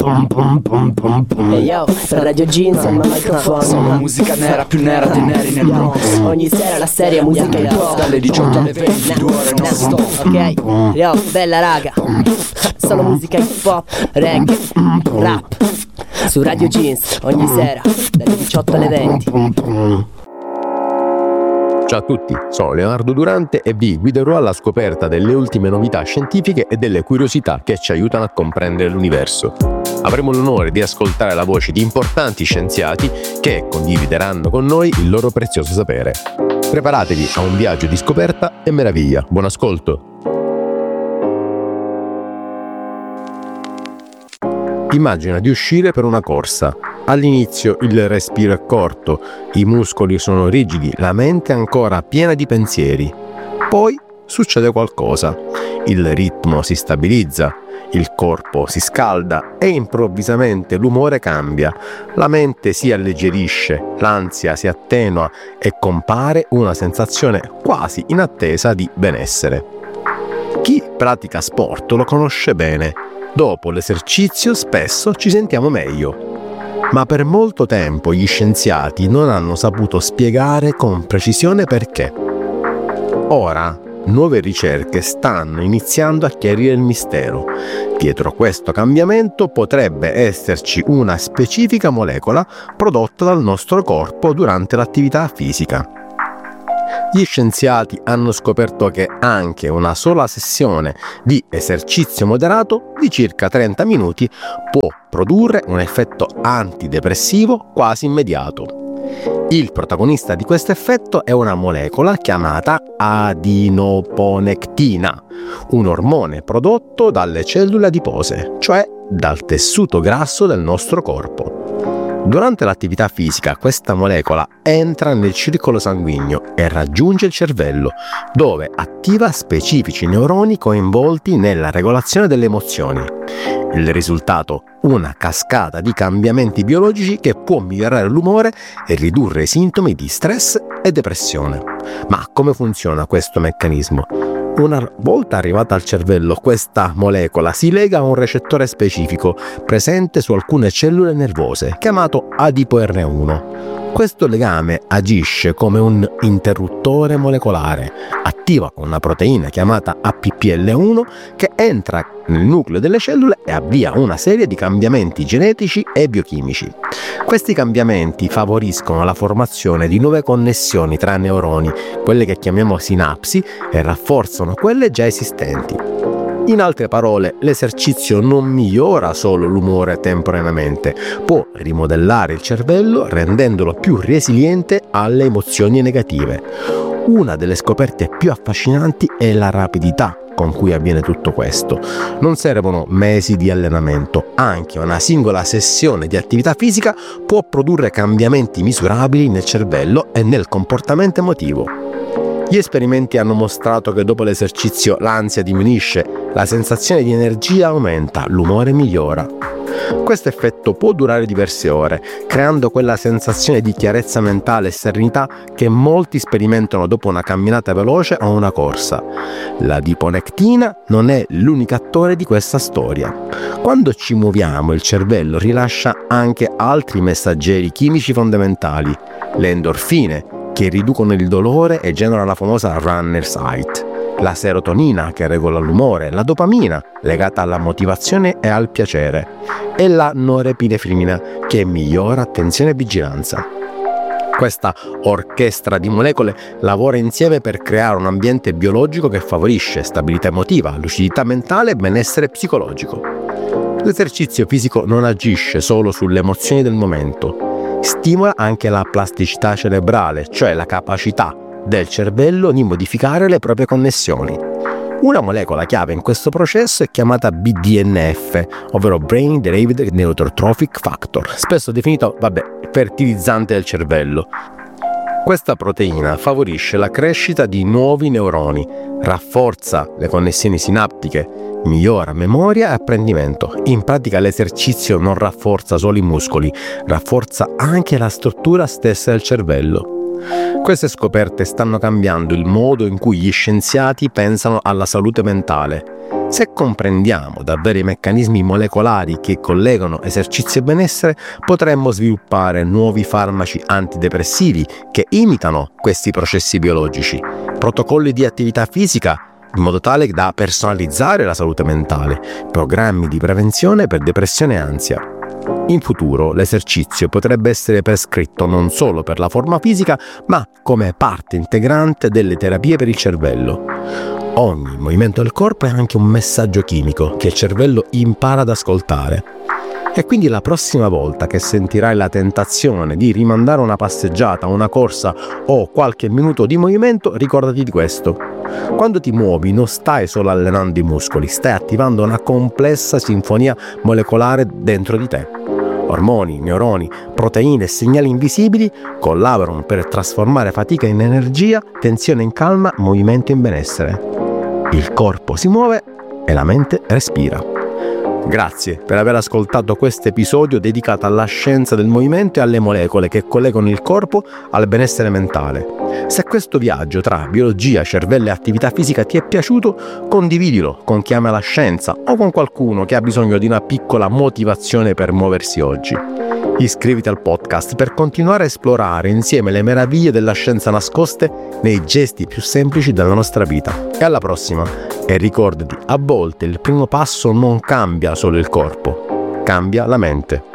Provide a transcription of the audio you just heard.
Hey yo, Radio Jeans al microfono. Sono musica nera, più nera dei neri nel Bronx. Ogni sera la serie musica hip hop. Dalle 18 alle 20, 2 ore non stop. Ok, yo, bella raga. Solo musica hip hop, reggae, rap. Su Radio Jeans, ogni sera, dalle 18 alle 20. Ciao a tutti, sono Leonardo Durante e vi guiderò alla scoperta delle ultime novità scientifiche e delle curiosità che ci aiutano a comprendere l'universo. Avremo l'onore di ascoltare la voce di importanti scienziati che condivideranno con noi il loro prezioso sapere. Preparatevi a un viaggio di scoperta e meraviglia. Buon ascolto! Immagina di uscire per una corsa. All'inizio il respiro è corto, i muscoli sono rigidi, la mente è ancora piena di pensieri. Poi succede qualcosa. Il ritmo si stabilizza, il corpo si scalda e improvvisamente l'umore cambia. La mente si alleggerisce, l'ansia si attenua e compare una sensazione quasi inattesa di benessere. Chi pratica sport lo conosce bene. Dopo l'esercizio spesso ci sentiamo meglio. Ma per molto tempo gli scienziati non hanno saputo spiegare con precisione perché. Ora, nuove ricerche stanno iniziando a chiarire il mistero. Dietro questo cambiamento potrebbe esserci una specifica molecola prodotta dal nostro corpo durante l'attività fisica. Gli scienziati hanno scoperto che anche una sola sessione di esercizio moderato di circa 30 minuti può produrre un effetto antidepressivo quasi immediato. Il protagonista di questo effetto è una molecola chiamata adinoponectina, un ormone prodotto dalle cellule adipose, cioè dal tessuto grasso del nostro corpo. Durante l'attività fisica questa molecola entra nel circolo sanguigno e raggiunge il cervello, dove attiva specifici neuroni coinvolti nella regolazione delle emozioni. Il risultato? Una cascata di cambiamenti biologici che può migliorare l'umore e ridurre i sintomi di stress e depressione. Ma come funziona questo meccanismo? Una volta arrivata al cervello, questa molecola si lega a un recettore specifico presente su alcune cellule nervose, chiamato AdipoR1. Questo legame agisce come un interruttore molecolare, attiva con una proteina chiamata APPL1 che entra nel nucleo delle cellule e avvia una serie di cambiamenti genetici e biochimici. Questi cambiamenti favoriscono la formazione di nuove connessioni tra neuroni, quelle che chiamiamo sinapsi, e rafforzano quelle già esistenti. In altre parole, l'esercizio non migliora solo l'umore temporaneamente, può rimodellare il cervello rendendolo più resiliente alle emozioni negative. Una delle scoperte più affascinanti è la rapidità con cui avviene tutto questo. Non servono mesi di allenamento, anche una singola sessione di attività fisica può produrre cambiamenti misurabili nel cervello e nel comportamento emotivo. Gli esperimenti hanno mostrato che dopo l'esercizio l'ansia diminuisce, la sensazione di energia aumenta, l'umore migliora. Questo effetto può durare diverse ore, creando quella sensazione di chiarezza mentale e serenità che molti sperimentano dopo una camminata veloce o una corsa. L'adiponectina non è l'unico attore di questa storia. Quando ci muoviamo, il cervello rilascia anche altri messaggeri chimici fondamentali, le endorfine, che riducono il dolore e generano la famosa runner's high, la serotonina che regola l'umore, la dopamina legata alla motivazione e al piacere e la norepinefrina che migliora attenzione e vigilanza. Questa orchestra di molecole lavora insieme per creare un ambiente biologico che favorisce stabilità emotiva, lucidità mentale e benessere psicologico. L'esercizio fisico non agisce solo sulle emozioni del momento, stimola anche la plasticità cerebrale, cioè la capacità del cervello di modificare le proprie connessioni. Una molecola chiave in questo processo è chiamata BDNF, ovvero Brain Derived Neurotrophic Factor, spesso definito, fertilizzante del cervello. Questa proteina favorisce la crescita di nuovi neuroni, rafforza le connessioni sinaptiche, migliora memoria e apprendimento. In pratica l'esercizio non rafforza solo i muscoli, rafforza anche la struttura stessa del cervello. Queste scoperte stanno cambiando il modo in cui gli scienziati pensano alla salute mentale. Se comprendiamo davvero i meccanismi molecolari che collegano esercizio e benessere, potremmo sviluppare nuovi farmaci antidepressivi che imitano questi processi biologici, protocolli di attività fisica in modo tale da personalizzare la salute mentale, programmi di prevenzione per depressione e ansia. In futuro l'esercizio potrebbe essere prescritto non solo per la forma fisica, ma come parte integrante delle terapie per il cervello. Ogni movimento del corpo è anche un messaggio chimico che il cervello impara ad ascoltare. E quindi la prossima volta che sentirai la tentazione di rimandare una passeggiata, una corsa o qualche minuto di movimento, ricordati di questo. Quando ti muovi non stai solo allenando i muscoli, stai attivando una complessa sinfonia molecolare dentro di te. Ormoni, neuroni, proteine e segnali invisibili collaborano per trasformare fatica in energia, tensione in calma, movimento in benessere. Il corpo si muove e la mente respira. Grazie per aver ascoltato questo episodio dedicato alla scienza del movimento e alle molecole che collegano il corpo al benessere mentale. Se questo viaggio tra biologia, cervello e attività fisica ti è piaciuto, condividilo con chi ama la scienza o con qualcuno che ha bisogno di una piccola motivazione per muoversi oggi. Iscriviti al podcast per continuare a esplorare insieme le meraviglie della scienza nascoste nei gesti più semplici della nostra vita. E alla prossima! E ricordati, a volte il primo passo non cambia solo il corpo, cambia la mente.